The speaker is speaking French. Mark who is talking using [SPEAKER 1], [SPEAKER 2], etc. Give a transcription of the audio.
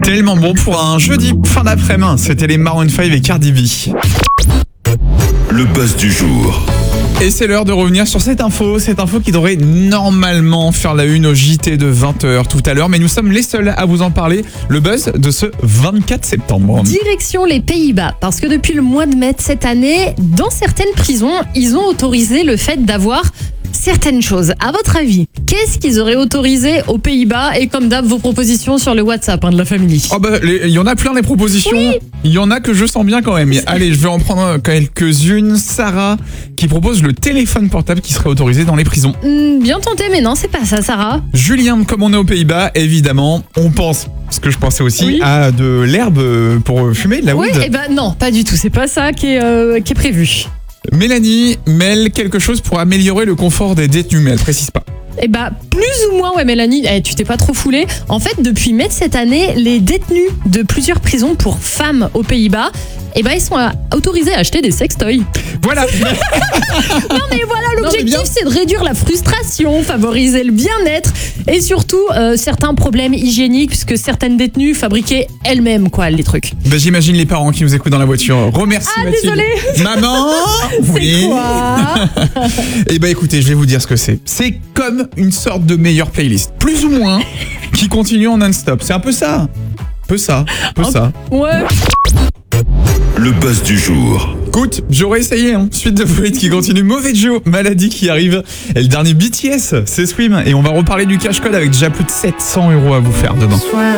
[SPEAKER 1] Tellement bon pour un jeudi fin d'après-midi. C'était les Maroon 5 et Cardi B.
[SPEAKER 2] Le buzz du jour.
[SPEAKER 1] Et c'est l'heure de revenir sur cette info qui devrait normalement faire la une au JT de 20h tout à l'heure, mais nous sommes les seuls à vous en parler. Le buzz de ce 24 septembre.
[SPEAKER 3] Direction les Pays-Bas, parce que depuis le mois de mai de cette année, dans certaines prisons, ils ont autorisé le fait d'avoir certaines choses. À votre avis, qu'est-ce qu'ils auraient autorisé aux Pays-Bas? Et comme d'hab, vos propositions sur le WhatsApp de la famille.
[SPEAKER 1] Oh bah, il y en a plein des propositions.
[SPEAKER 3] Oui.
[SPEAKER 1] Il y en a que je sens bien quand même. Allez, je vais en prendre quelques-unes. Sarah qui propose le téléphone portable qui serait autorisé dans les prisons.
[SPEAKER 3] Bien tenté, mais non, c'est pas ça, Sarah.
[SPEAKER 1] Julien, comme on est aux Pays-Bas, évidemment, on pense, ce que je pensais aussi,
[SPEAKER 3] Oui.
[SPEAKER 1] à de l'herbe pour fumer, de la
[SPEAKER 3] Oui,
[SPEAKER 1] weed.
[SPEAKER 3] non, pas du tout. C'est pas ça qui est prévu.
[SPEAKER 1] Mélanie mêle quelque chose pour améliorer le confort des détenus, mais elle précise pas.
[SPEAKER 3] Plus ou moins, ouais, Mélanie, tu t'es pas trop foulée. En fait, depuis mai de cette année, les détenus de plusieurs prisons pour femmes aux Pays-Bas, ils sont autorisés à acheter des sextoys.
[SPEAKER 1] Voilà.
[SPEAKER 3] Non mais voilà,
[SPEAKER 1] mais
[SPEAKER 3] l'objectif
[SPEAKER 1] bien.
[SPEAKER 3] c'est de réduire la frustration, favoriser le bien-être et surtout certains problèmes hygiéniques puisque certaines détenues fabriquaient elles-mêmes les trucs.
[SPEAKER 1] Bah, j'imagine les parents qui nous écoutent dans la voiture. Remercie Mathilde.
[SPEAKER 3] Désolée.
[SPEAKER 1] Maman.
[SPEAKER 3] C'est quoi?
[SPEAKER 1] Eh ben écoutez, je vais vous dire ce que c'est. C'est comme une sorte de meilleure playlist, plus ou moins, qui continue en non-stop. C'est un peu ça. Peu ça.
[SPEAKER 3] Ouais.
[SPEAKER 2] Le buzz du jour.
[SPEAKER 1] Écoute, j'aurais essayé. Suite de Fluide qui continue. Mauvais Joe, maladie qui arrive. Et le dernier BTS, c'est Swim. Et on va reparler du cash code avec déjà plus de 700 € à vous faire demain.